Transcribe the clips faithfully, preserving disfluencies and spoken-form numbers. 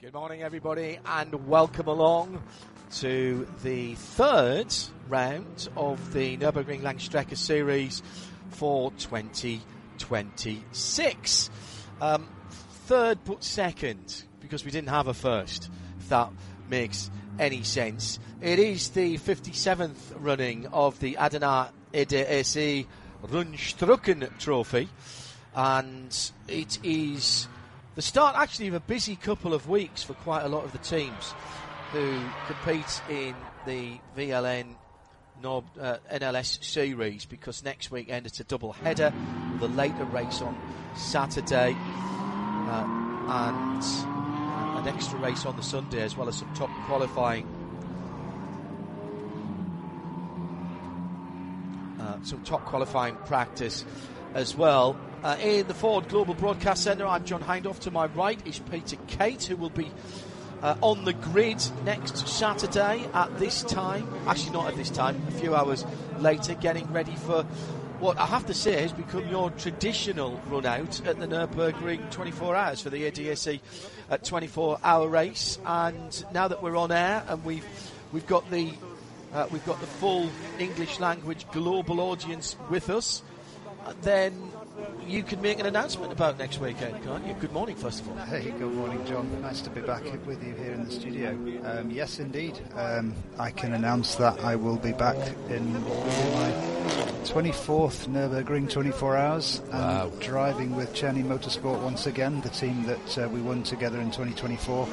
Good morning, everybody, and welcome along to the third round of the Nürburgring Langstrecke Series for twenty twenty-six. Um, third but second, because we didn't have a first, if that makes any sense. It is the fifty-seventh running of the Adana E D S E Rundstrecken Trophy, and it is the start, actually, of a busy couple of weeks for quite a lot of the teams who compete in the V L N Nob, uh, N L S series, because next weekend it's a double header with a later race on Saturday uh, and an extra race on the Sunday, as well as some top qualifying. Uh, some top qualifying practice as well. Uh, in the Ford Global Broadcast Centre, I'm John Hindhaugh. To my right is Peter Kate, who will be uh, on the grid next Saturday at this time. Actually, not at this time, a few hours later, getting ready for what I have to say has become your traditional run out at the Nürburgring twenty-four hours for the A D S E uh, twenty-four hour race. And now that we're on air and we've we've got the uh, we've got the full English language global audience with us, then you can make an announcement about next weekend, can't you? Good morning, first of all. Hey, good morning, John. Nice to be back with you here in the studio. Um, yes, indeed. Um, I can announce that I will be back in my twenty-fourth Nürburgring twenty-four hours. And wow. Driving with Czerny Motorsport once again, the team that uh, we won together in twenty twenty-four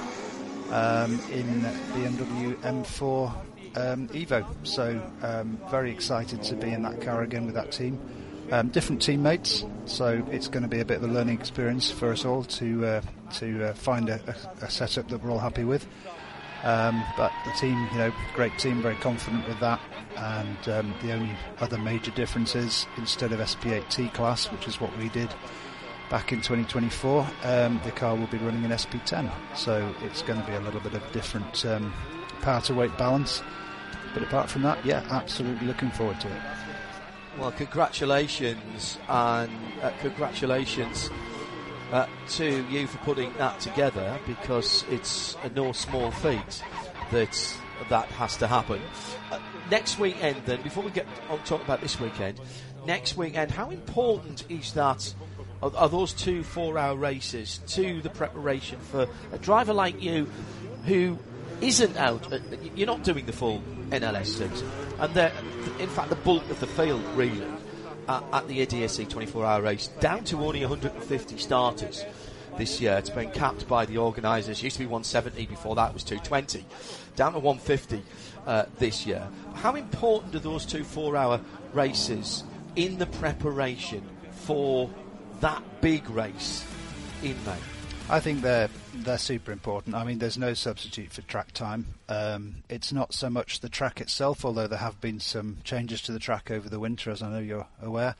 um, in B M W M four um, Evo. So um, very excited to be in that car again with that team. Um, different teammates, so it's going to be a bit of a learning experience for us all to uh, to uh, find a, a, a setup that we're all happy with. Um, but the team, you know, great team, very confident with that. And um, the only other major difference is, instead of S P eight T class, which is what we did back in twenty twenty-four, um, the car will be running in S P ten. So it's going to be a little bit of different um, power to weight balance. But apart from that, yeah, absolutely looking forward to it. Well, congratulations, and uh, congratulations uh, to you for putting that together, because it's a no small feat that that has to happen. Uh, next weekend, then, before we get on talk about this weekend, next weekend, how important is that, are, are those two four-hour races to the preparation for a driver like you who isn't out, uh, you're not doing the full N L S season, and they're, in fact, the bulk of the field really uh, at the A D S E twenty-four hour race, down to only one hundred fifty starters this year. It's been capped by the organisers. Used to be one seventy, before that was two twenty, down to one fifty uh, this year. How important are those two four hour races in the preparation for that big race in May? I think they're they're super important. I mean, there's no substitute for track time. Um, it's not so much the track itself, although there have been some changes to the track over the winter, as I know you're aware.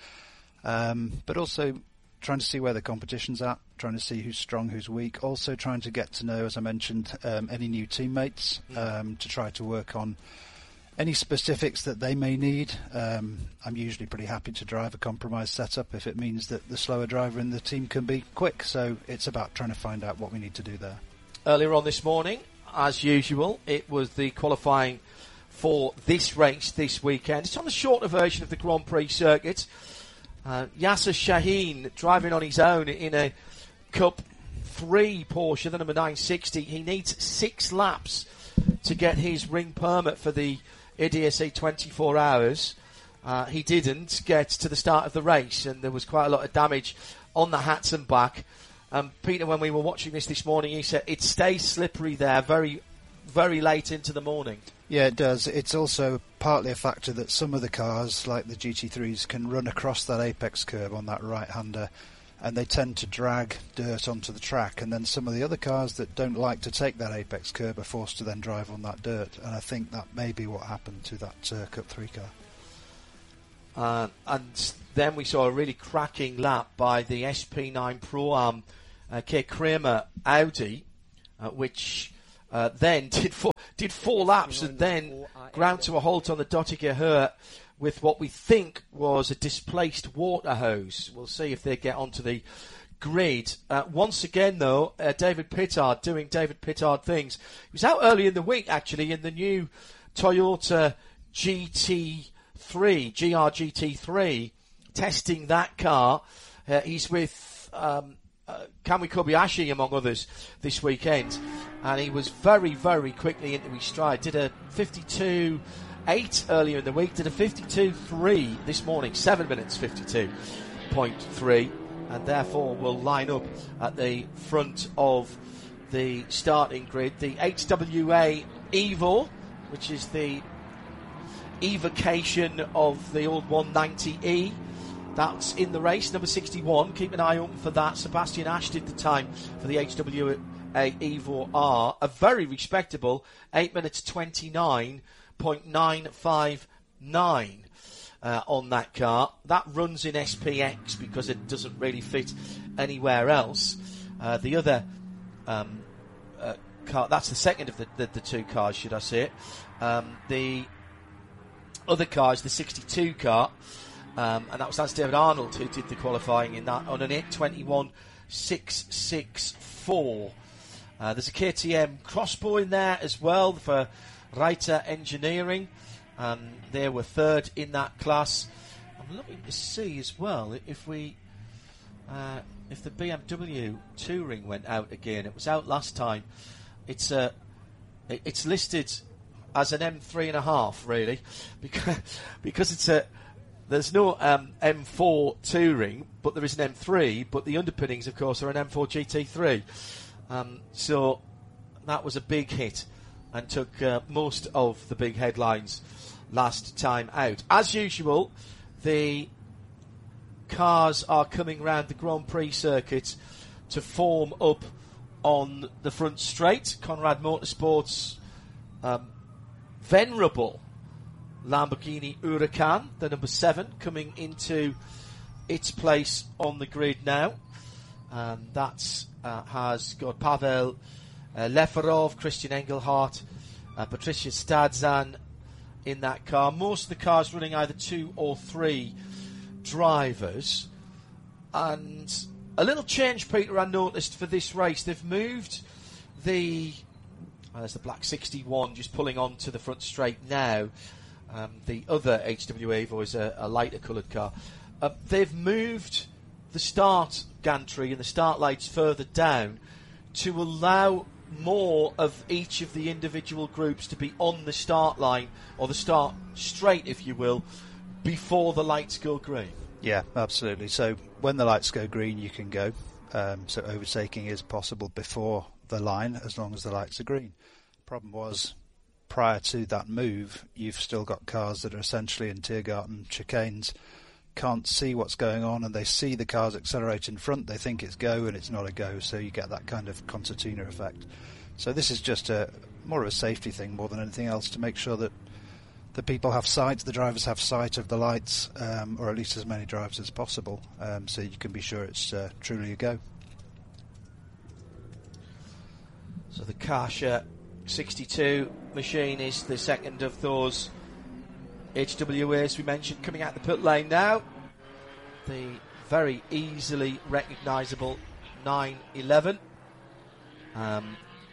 Um, but also trying to see where the competition's at, trying to see who's strong, who's weak. Also trying to get to know, as I mentioned, um, any new teammates um, to try to work on any specifics that they may need. Um, I'm usually pretty happy to drive a compromise setup if it means that the slower driver in the team can be quick. So it's about trying to find out what we need to do there. Earlier on this morning, as usual, it was the qualifying for this race this weekend. It's on the shorter version of the Grand Prix circuit. Uh, Yasser Shaheen driving on his own in a Cup three Porsche, the number nine sixty. He needs six laps to get his ring permit for the A D S E twenty-four hours. Uh, he didn't get to the start of the race, and there was quite a lot of damage on the hats and back. Um, Peter, when we were watching this this morning, he said it stays slippery there very, very late into the morning. Yeah, it does. It's also partly a factor that some of the cars, like the G T threes, can run across that apex curve on that right-hander, and they tend to drag dirt onto the track, and then some of the other cars that don't like to take that apex curve are forced to then drive on that dirt, and I think that may be what happened to that uh, Cup three car. Uh, and then we saw a really cracking lap by the S P nine Pro-Am uh, K. Kramer Audi, uh, which uh, then did four, did four laps and then ground to a halt on the Dottinger Hurt with what we think was a displaced water hose. We'll see if they get onto the grid. Uh, once again, though, uh, David Pittard doing David Pittard things. He was out early in the week, actually, in the new Toyota G T three, G R G T three, testing that car. Uh, he's with um, uh, Kamui Kobayashi, among others, this weekend. And he was very, very quickly into his stride. Did a fifty-two eight earlier in the week, did a fifty-two three this morning, seven minutes fifty-two point three. And therefore will line up at the front of the starting grid. The H W A Evo, which is the evocation of the old one ninety E, that's in the race, number sixty-one. Keep an eye open for that. Sebastian Ash did the time for the H W A Evo R, a very respectable eight minutes twenty-nine point nine five nine. Uh, on that car. That runs in S P X because it doesn't really fit anywhere else. Uh, the other um, uh, car, that's the second of the, the, the two cars, should I say it. Um, the other car is the sixty-two car, um, and that was that's David Arnold who did the qualifying in that on an eight twenty-one six sixty-four. Uh, there's a K T M Crossbow in there as well for Reiter Engineering. Um, they were third in that class. I'm looking to see as well if we, uh, if the B M W Touring went out again. It was out last time. It's uh, it's listed as an M three and a half, really, because because it's a there's no um, M four Touring, but there is an M three. But the underpinnings, of course, are an M four G T three. Um, so that was a big hit and took uh, most of the big headlines last time out. As usual, the cars are coming round the Grand Prix circuit to form up on the front straight. Conrad Motorsports' um, venerable Lamborghini Huracan, the number seven, coming into its place on the grid now. Um, that uh, has got Pavel uh, Leferov, Christian Engelhardt, uh, Patricia Stadzan in that car. Most of the cars running either two or three drivers. And a little change, Peter, I noticed for this race. They've moved the... Oh, there's the black sixty-one just pulling on to the front straight now. Um, the other H W A Evo is a, a lighter coloured car. Uh, they've moved the start gantry and the start lights further down to allow more of each of the individual groups to be on the start line, or the start straight, if you will, before the lights go green. Yeah, absolutely. So when the lights go green, you can go. Um, so overtaking is possible before the line, as long as the lights are green. Problem was, prior to that move, you've still got cars that are essentially in Tiergarten chicanes, can't see what's going on, and they see the cars accelerate in front, they think it's go, and it's not a go, so you get that kind of concertina effect. So this is just a more of a safety thing more than anything else, to make sure that the people have sight, the drivers have sight of the lights, um, or at least as many drivers as possible, um, so you can be sure it's uh, truly a go. So the Kasia sixty-two machine is the second of those H W As we mentioned, coming out the pit lane now. The very easily recognisable nine eleven. Um,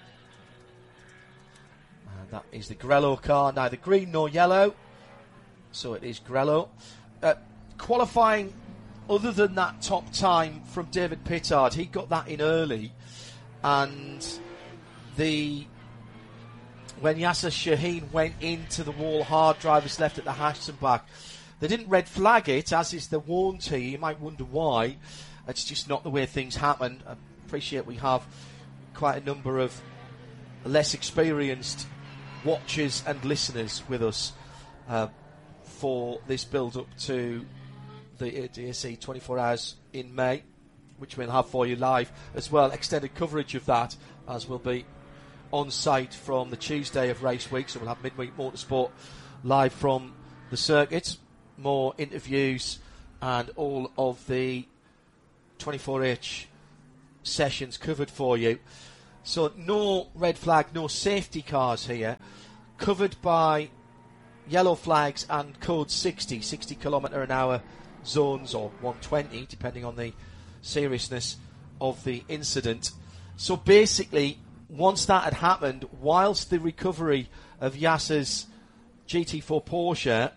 and that is the Grello car, neither green nor yellow. So it is Grello. Uh, qualifying, other than that top time from David Pittard, he got that in early. And the... when Yasser Shaheen went into the wall hard, drivers left at the Hassenbach, they didn't red flag it, as is the warranty. You might wonder why. It's just not the way things happen. I appreciate we have quite a number of less experienced watchers and listeners with us uh, for this build-up to the D S E twenty-four hours in May, which we'll have for you live as well. Extended coverage of that, as will be on site from the Tuesday of race week, so we'll have midweek motorsport live from the circuit, more interviews and all of the twenty-four H sessions covered for you. So no red flag, no safety cars here, covered by yellow flags and code sixty, sixty kilometre an hour zones, or one twenty depending on the seriousness of the incident. So basically, once that had happened, whilst the recovery of Yasser's G T four Porsche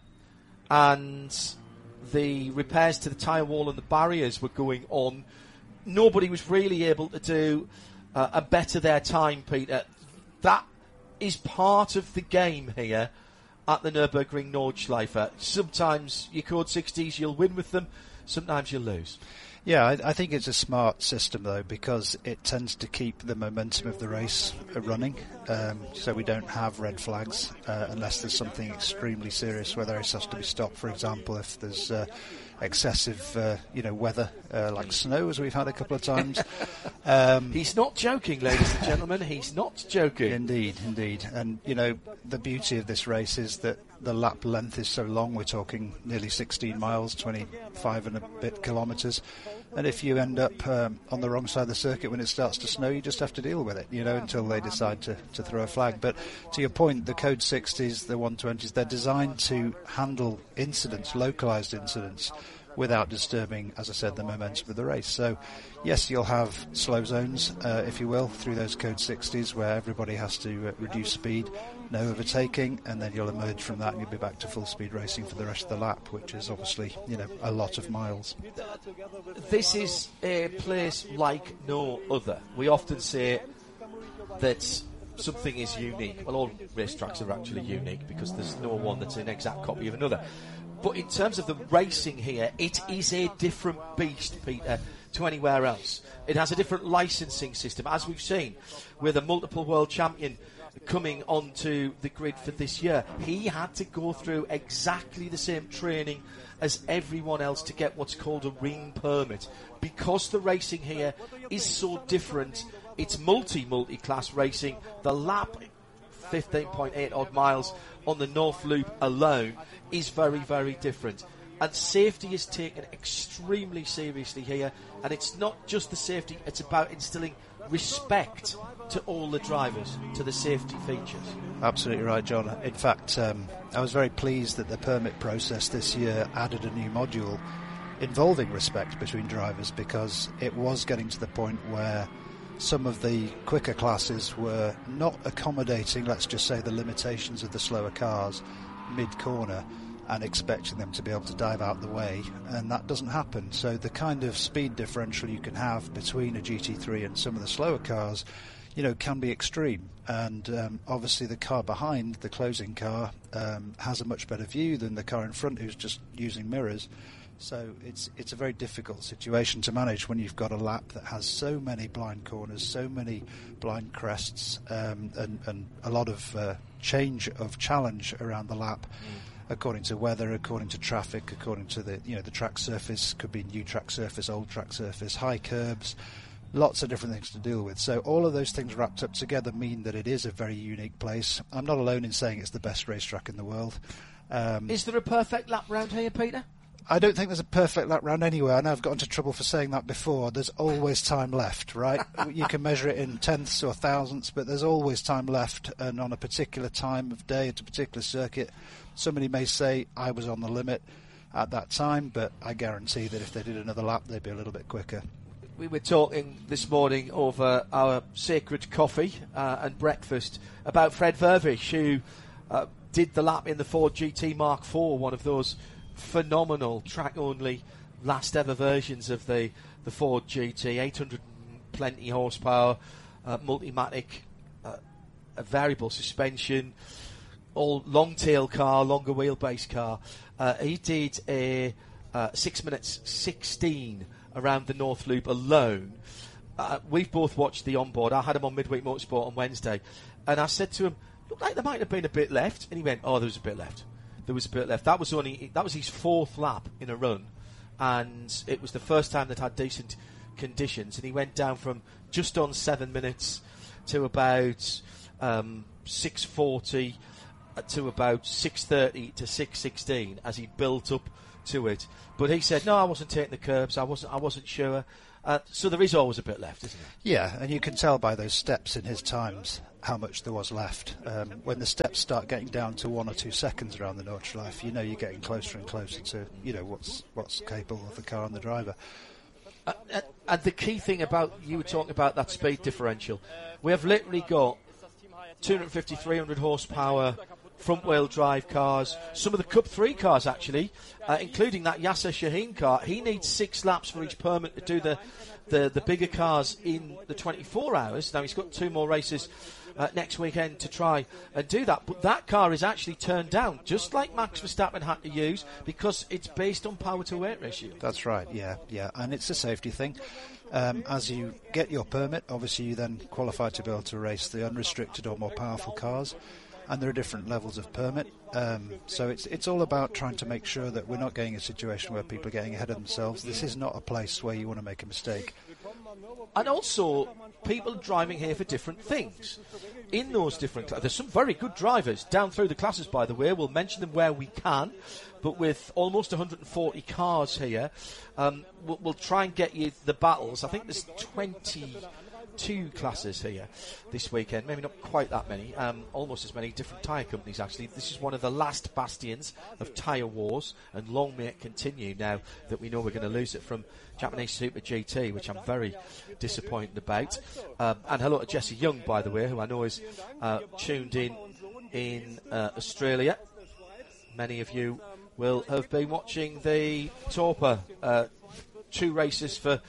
and the repairs to the tyre wall and the barriers were going on, nobody was really able to do uh, a better their time, Peter. That is part of the game here at the Nürburgring Nordschleife. Sometimes your Code sixties, you'll win with them, sometimes you'll lose. Yeah, I, I think it's a smart system, though, because it tends to keep the momentum of the race uh, running, um, so we don't have red flags uh, unless there's something extremely serious where the race has to be stopped. For example, if there's uh, excessive, uh, you know, weather, uh, like snow, as we've had a couple of times. Um, he's not joking, ladies and gentlemen. He's not joking. Indeed, indeed. And, you know, the beauty of this race is that the lap length is so long. We're talking nearly sixteen miles, twenty-five and a bit kilometres. And if you end up um, on the wrong side of the circuit when it starts to snow, you just have to deal with it, you know, until they decide to, to throw a flag. But to your point, the Code sixties, the one twenties, they're designed to handle incidents, localised incidents, without disturbing, as I said, the momentum of the race. So, yes, you'll have slow zones, uh, if you will, through those Code sixties where everybody has to uh, reduce speed, no overtaking, and then you'll emerge from that and you'll be back to full speed racing for the rest of the lap, which is obviously, you know, a lot of miles. This is a place like no other. We often say that something is unique. Well, all racetracks are actually unique because there's no one that's an exact copy of another. But in terms of the racing here, it is a different beast, Peter, to anywhere else. It has a different licensing system, as we've seen, with a multiple world champion coming onto the grid for this year. He had to go through exactly the same training as everyone else to get what's called a ring permit. Because the racing here is so different, it's multi-multi-class racing. The lap, fifteen point eight odd miles on the North Loop alone, is very, very different. And safety is taken extremely seriously here. And it's not just the safety, it's about instilling respect to all the drivers, to the safety features. Absolutely right, John. In fact, um, I was very pleased that the permit process this year added a new module involving respect between drivers, because it was getting to the point where some of the quicker classes were not accommodating, let's just say, the limitations of the slower cars mid-corner and expecting them to be able to dive out the way, and that doesn't happen. So the kind of speed differential you can have between a G T three and some of the slower cars, you know, can be extreme. And um, obviously the car behind, the closing car, um, has a much better view than the car in front who's just using mirrors. So it's it's a very difficult situation to manage when you've got a lap that has so many blind corners, so many blind crests, um, and, and a lot of uh, change of challenge around the lap, mm. according to weather, according to traffic, according to the you know the track surface. Could be new track surface, old track surface, high curbs, lots of different things to deal with. So all of those things wrapped up together mean that it is a very unique place. I'm not alone in saying it's the best racetrack in the world. Um, is there a perfect lap round here, Peter? I don't think there's a perfect lap round anywhere. I know I've got into trouble for saying that before. There's always time left, right? You can measure it in tenths or thousandths, but there's always time left. And on a particular time of day at a particular circuit, somebody may say, I was on the limit at that time, but I guarantee that if they did another lap, they'd be a little bit quicker. We were talking this morning over our sacred coffee uh, and breakfast about Fred Vervish, who uh, did the lap in the Ford G T Mark four, one of those phenomenal track-only last-ever versions of the, the Ford G T, eight hundred plenty horsepower, uh, Multimatic, uh, a variable suspension, all long-tail car, longer wheelbase car. Uh, he did a uh, six minutes sixteen around the North Loop alone. Uh, we've both watched the onboard. I had him on Midweek Motorsport on Wednesday, and I said to him, looked like there might have been a bit left, and he went, oh, there was a bit left. There was a bit left. That was only that was his fourth lap in a run, and it was the first time they'd had decent conditions. And he went down from just on seven minutes to about um, six forty to about six thirty to six sixteen as he built up to it. But he said, "No, I wasn't taking the curbs. I wasn't. I wasn't sure." Uh, so there is always a bit left, isn't there? Yeah, and you can tell by those steps in his times how much there was left. Um, when the steps start getting down to one or two seconds around the Nordschleife, you know you're getting closer and closer to you know what's what's capable of the car and the driver. Uh, uh, and the key thing about, you were talking about that speed differential, we have literally got two fifty, three hundred horsepower front-wheel drive cars, some of the Cup three cars actually, uh, including that Yasser Shaheen car. He needs six laps for each permit to do the, the, the bigger cars in the twenty-four hours. Now he's got two more races uh, next weekend to try and do that, but that car is actually turned down, just like Max Verstappen had to use, because it's based on power to weight ratio. That's right, yeah, yeah, and it's a safety thing. Um, as you get your permit, obviously you then qualify to be able to race the unrestricted or more powerful cars. And there are different levels of permit, um, so it's it's all about trying to make sure that we're not getting a situation where people are getting ahead of themselves. This is not a place where you want to make a mistake. And also, people driving here for different things. In those different classes, there's some very good drivers down through the classes, by the way. We'll mention them where we can, but with almost one hundred forty cars here, um, we'll, we'll try and get you the battles. I think there's twenty-two classes here this weekend, maybe not quite that many, um, almost as many different tyre companies actually. This is one of the last bastions of tyre wars, and long may it continue now that we know we're going to lose it from Japanese Super G T, which I'm very disappointed about. Um, and hello to Jesse Young, by the way, who I know is uh, tuned in in uh, Australia. Many of you will have been watching the Torpa uh, two races for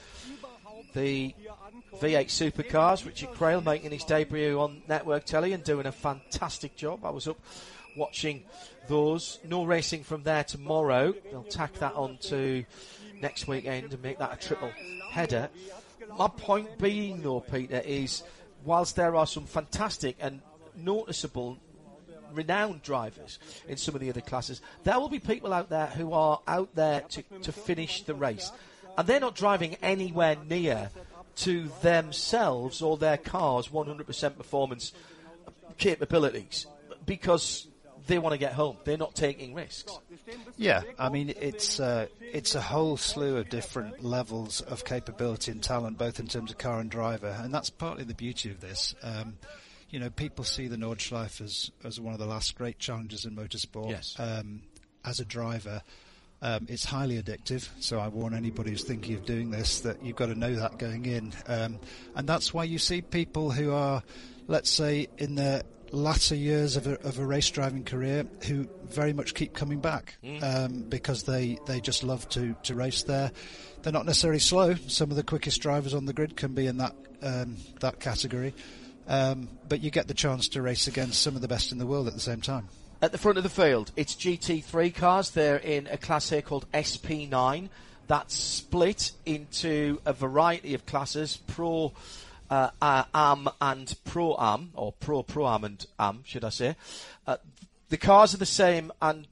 the V eight Supercars. Richard Crail making his debut on network telly and doing a fantastic job. I was up watching those. No racing from there tomorrow. They'll tack that on to next weekend and make that a triple header. My point being, though, Peter, is whilst there are some fantastic and noticeable renowned drivers in some of the other classes, there will be people out there who are out there to, to finish the race, and they're not driving anywhere near to themselves or their cars' one hundred percent performance capabilities, because they want to get home. They're not taking risks. Yeah, I mean, it's uh, it's a whole slew of different levels of capability and talent, both in terms of car and driver, and that's partly the beauty of this. Um, you know, people see the Nordschleife as, as one of the last great challenges in motorsport. Yes. Um, as a driver, um, it's highly addictive, so I warn anybody who's thinking of doing this that you've got to know that going in. Um, and that's why you see people who are, let's say, in their latter years of a, of a race driving career who very much keep coming back mm. um, because they, they just love to, to race there. They're not necessarily slow. Some of the quickest drivers on the grid can be in that um, that category. Um, but you get the chance to race against some of the best in the world at the same time. At the front of the field, it's G T three cars. They're in a class here called S P nine. That's split into a variety of classes, Pro uh, uh, Am and Pro Am, or Pro Pro Am and Am, should I say. Uh, the cars are the same, and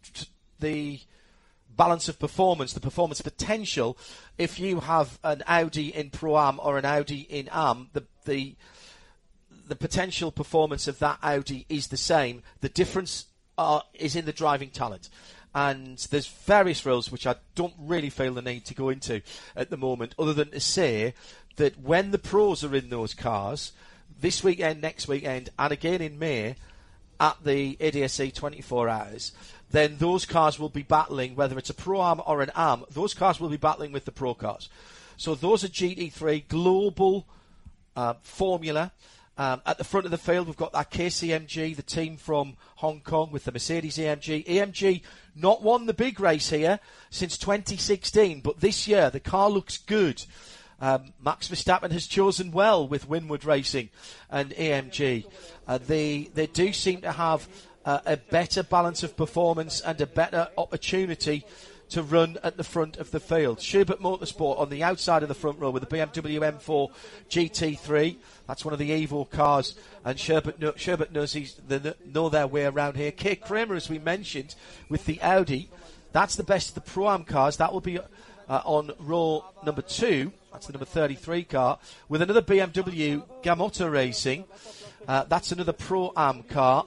the balance of performance, the performance potential, if you have an Audi in Pro Am or an Audi in Am, the the the potential performance of that Audi is the same. The difference are, is in the driving talent. And there's various rules which I don't really feel the need to go into at the moment, other than to say that when the pros are in those cars, this weekend, next weekend, and again in May, at the A D S C twenty-four hours, then those cars will be battling, whether it's a Pro-Am or an Am, those cars will be battling with the Pro cars. So those are G T three global uh, formula. Um, at the front of the field, we've got that K C M G, the team from Hong Kong, with the Mercedes A M G. A M G not won the big race here since twenty sixteen, but this year the car looks good. Um, Max Verstappen has chosen well with Winward Racing and A M G. Uh, they, they do seem to have uh, a better balance of performance and a better opportunity to run at the front of the field. Sherbert Motorsport on the outside of the front row with the B M W M four G T three. That's one of the Evo cars, and Sherbert, know, Sherbert knows he's, they know their way around here. Kate Kramer, as we mentioned, with the Audi. That's the best of the Pro-Am cars. That will be uh, on row number two. That's the number thirty-three car. With another B M W Gamotta Racing. Uh, that's another Pro-Am car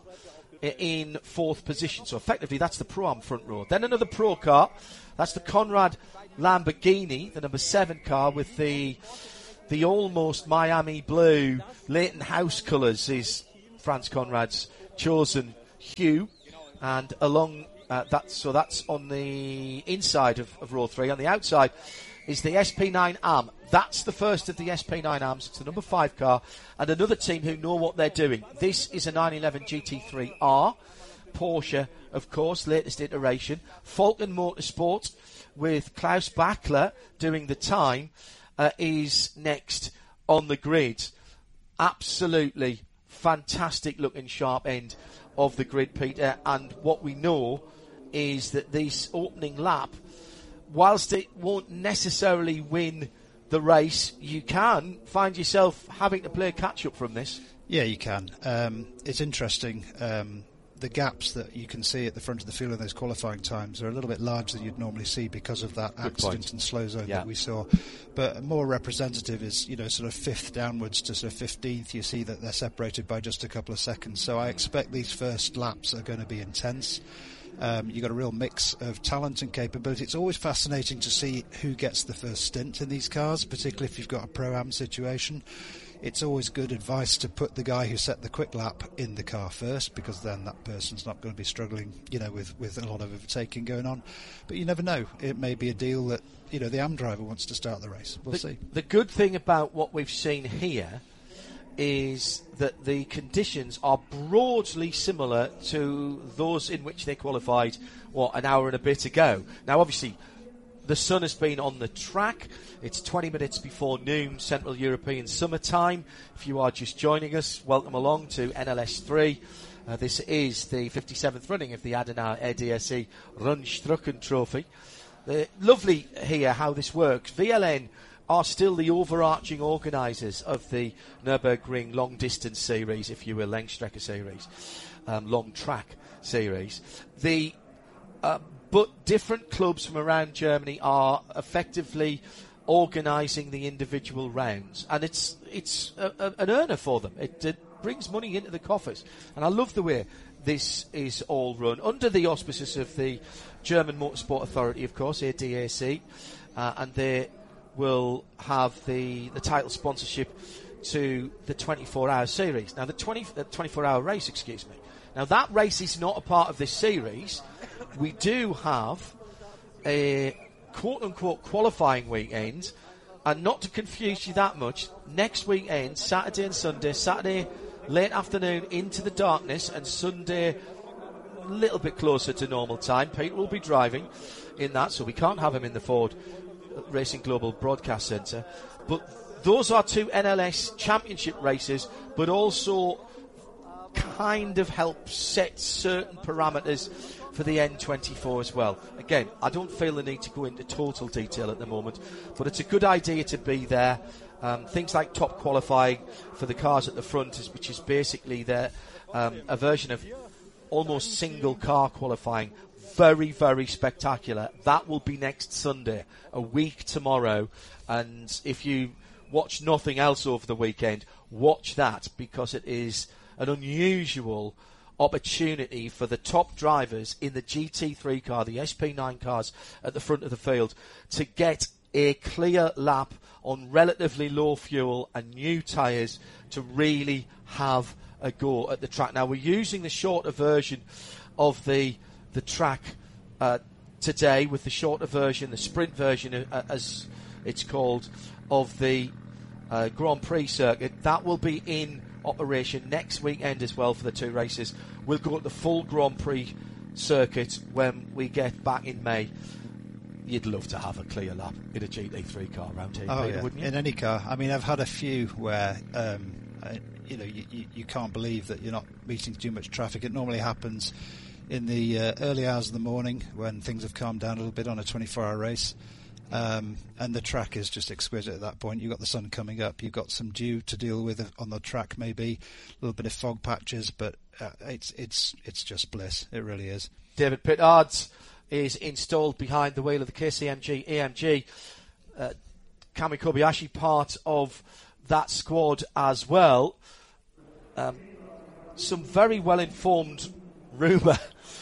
in fourth position. So effectively that's the Pro-Am front row. Then another Pro car, that's the Conrad Lamborghini, the number seven car with the the almost Miami blue Leighton House colours is Franz Conrad's chosen hue. And along uh, that, so that's on the inside of, of row three. On the outside is the S P nine Am. That's the first of the S P nine Ams. It's the number five car, and another team who know what they're doing. This is a nine eleven G T three R. Porsche, of course, latest iteration. Falcon Motorsport, with Klaus Bachler doing the time, uh, is next on the grid. Absolutely fantastic looking sharp end of the grid, Peter. And what we know is that this opening lap, whilst it won't necessarily win the race, you can find yourself having to play catch up from this. Yeah, you can. Um, it's interesting. Um, the gaps that you can see at the front of the field in those qualifying times are a little bit larger than you'd normally see because of that Good accident point. and slow zone Yeah. that we saw. But more representative is, you know, sort of fifth downwards to sort of fifteenth. You see that they're separated by just a couple of seconds. So I expect these first laps are going to be intense. Um, you've got a real mix of talent and capability. It's always fascinating to see who gets the first stint in these cars, particularly if you've got a Pro-Am situation. It's always good advice to put the guy who set the quick lap in the car first, because then that person's not going to be struggling, you know, with, with a lot of overtaking going on. But you never know. It may be a deal that, you know, the A M driver wants to start the race. We'll the, see. The good thing about what we've seen here is that the conditions are broadly similar to those in which they qualified, what, an hour and a bit ago. Now, obviously, the sun has been on the track. It's twenty minutes before noon, Central European summertime. If you are just joining us, welcome along to N L S three. Uh, this is the fifty-seventh running of the Adenauer R D S E Rundstrecke Trophy. Uh, lovely here how this works. V L N are still the overarching organisers of the Nürburgring long distance series, if you will, Langstrecke series, um, long track series. The uh, but different clubs from around Germany are effectively organising the individual rounds, and it's it's a, a, an earner for them. It, it brings money into the coffers, and I love the way this is all run under the auspices of the German Motorsport Authority, of course, A D A C, uh, and they will have the, the title sponsorship to the twenty-four hour series. Now, the twenty, the twenty-four hour race, excuse me. Now, that race is not a part of this series. We do have a quote-unquote qualifying weekend, and not to confuse you that much, next weekend, Saturday and Sunday, Saturday late afternoon into the darkness, and Sunday a little bit closer to normal time. Peter will be driving in that, so we can't have him in the Ford Racing Global Broadcast Centre. But those are two N L S championship races, but also kind of help set certain parameters for the N twenty-four as well. Again, I don't feel the need to go into total detail at the moment, but it's a good idea to be there. Um, things like top qualifying for the cars at the front, is, which is basically their, um, a version of almost single car qualifying. Very, very spectacular. That will be next Sunday, a week tomorrow. And if you watch nothing else over the weekend, watch that, because it is an unusual opportunity for the top drivers in the G T three car, the S P nine cars at the front of the field, to get a clear lap on relatively low fuel and new tyres to really have a go at the track. Now, we're using the shorter version of the the track uh, today, with the shorter version, the sprint version, uh, as it's called, of the uh, Grand Prix circuit. That will be in operation next weekend as well for the two races. We'll go at the full Grand Prix circuit when we get back in May. You'd love to have a clear lap in a G T three car around here, oh, Peter, yeah. wouldn't you? In any car. I mean, I've had a few where um, I, you know you, you, you can't believe that you're not meeting too much traffic. It normally happens in the uh, early hours of the morning when things have calmed down a little bit on a twenty-four hour race. Um, and the track is just exquisite at that point. You've got the sun coming up, you've got some dew to deal with on the track, maybe a little bit of fog patches, but uh, it's it's it's just bliss. It really is. David Pittards is installed behind the wheel of the K C M G A M G. Uh, Kami Kobayashi part of that squad as well. Um, some very well-informed rumour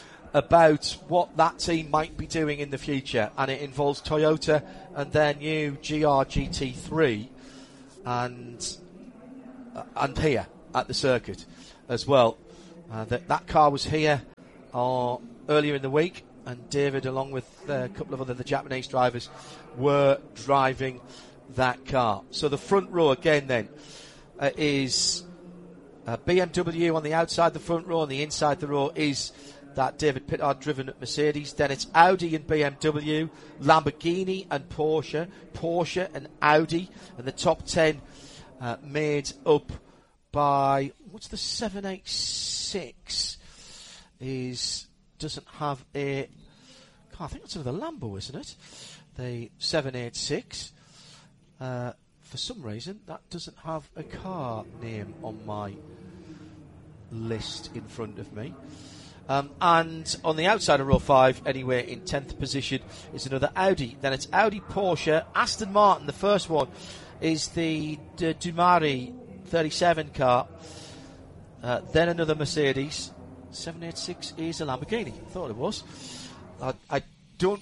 about what that team might be doing in the future, and it involves Toyota and their new G R G T three, and uh, and here at the circuit as well. Uh, that that car was here uh, earlier in the week, and David, along with uh, a couple of other the Japanese drivers, were driving that car. So the front row again then uh, is uh, B M W on the outside the front row, and the inside the row is that David Pittard driven at Mercedes. Then it's Audi and B M W, Lamborghini and Porsche, Porsche and Audi, and the top ten uh, made up by, what's the seven eighty-six is, doesn't have a, I think that's another Lambo, isn't it? The seven eighty-six, uh, for some reason that doesn't have a car name on my list in front of me. Um, and on the outside of row five, anyway, in tenth position, is another Audi. Then it's Audi, Porsche, Aston Martin. The first one is the D- Dumari thirty-seven car. Uh, then another Mercedes. seven eighty-six is a Lamborghini. I thought it was. I, I don't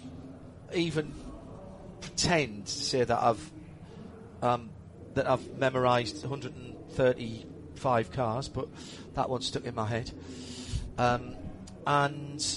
even pretend to say that I've um, that I've memorised one hundred thirty-five cars, but that one stuck in my head. Um, and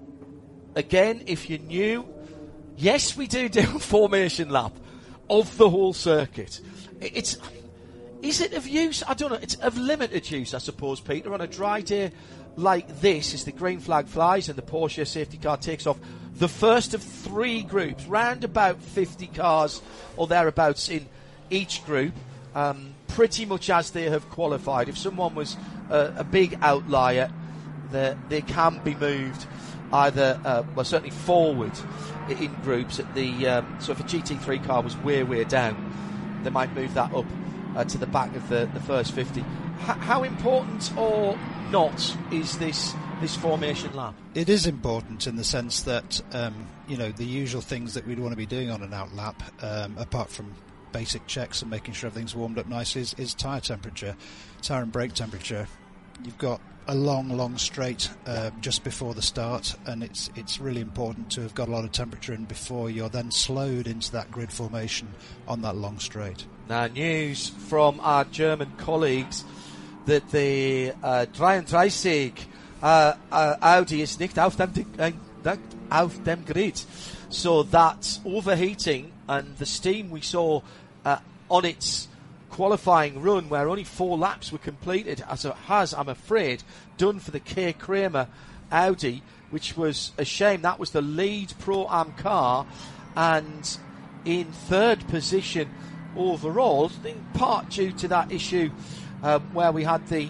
again, if you're new, yes, we do do a formation lap of the whole circuit. It's, is it of use? I don't know. It's of limited use, I suppose, Peter. On a dry day like this, as the green flag flies and the Porsche safety car takes off, the first of three groups, round about fifty cars or thereabouts in each group, um, pretty much as they have qualified. If someone was uh, a big outlier, The, they can be moved either, uh, well, certainly forward in groups. At the um, so if a G T three car was way, way down, they might move that up uh, to the back of the, the first fifty. H- how important or not is this this formation lap? It is important in the sense that um, you know, the usual things that we'd want to be doing on an out lap, um, apart from basic checks and making sure everything's warmed up nicely, is, is tyre temperature, tyre and brake temperature. You've got a long, long straight uh, just before the start, and it's it's really important to have got a lot of temperature in before you're then slowed into that grid formation on that long straight. Now, news from our German colleagues that the uh, dreiunddreißig uh, uh, Audi is nicht auf dem, uh, nicht auf dem grid. So that overheating and the steam we saw uh, on its qualifying run, where only four laps were completed, as it has, I'm afraid, done for the K. Kramer Audi, which was a shame. That was the lead Pro-Am car, and in third position overall, in part due to that issue um, where we had the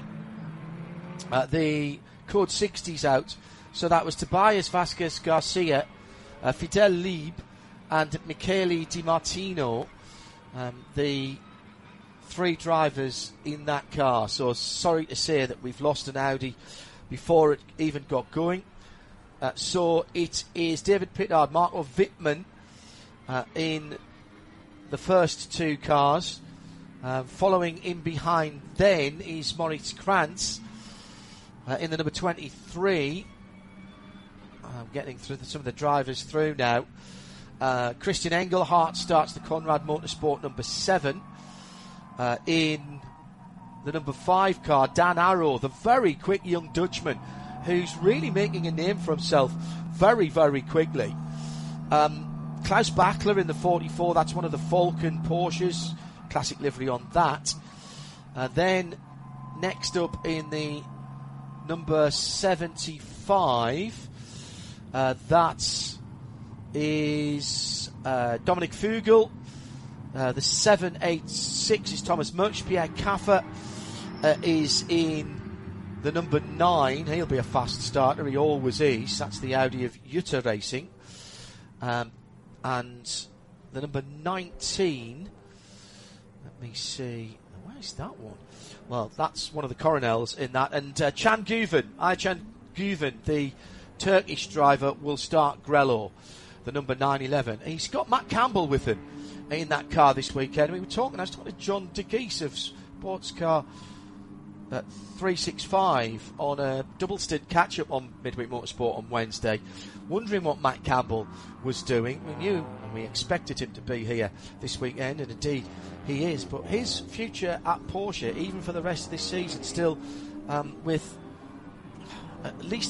uh, the Code sixties out. So that was Tobias Vasquez Garcia, uh, Fidel Lieb, and Michele Di Martino, um, the three drivers in that car. So sorry to say that we've lost an Audi before it even got going. Uh, so it is David Pittard, Marco Wittmann uh, in the first two cars. Uh, following in behind then is Moritz Krantz uh, in the number twenty-three. I'm getting through the, some of the drivers through now. Uh, Christian Engelhardt starts the Conrad Motorsport number seven. Uh, in the number five car, Dan Arrow, the very quick young Dutchman who's really making a name for himself very, very quickly. Um, Klaus Bachler in the forty-four, that's one of the Falcon Porsches, classic livery on that. Uh, then next up in the number seventy-five, uh, that is uh, Dominic Fugel. Uh, the seven eighty-six is Thomas Mutch. Pierre Caffer uh, is in the number nine. He'll be a fast starter. He always is. That's the Audi of Jutta Racing. Um, and the number nineteen, let me see, where is that one? Well, that's one of the Coronels in that. And uh, Can Guven, Aycan Guven, the Turkish driver, will start Grello, the number nine eleven. He's got Matt Campbell with him in that car this weekend. We were talking, I was talking to John DeGeese of Sports Car at three sixty-five on a double stint catch-up on Midweek Motorsport on Wednesday, wondering what Matt Campbell was doing. We knew and we expected him to be here this weekend, and indeed he is, but his future at Porsche, even for the rest of this season, still um, with at least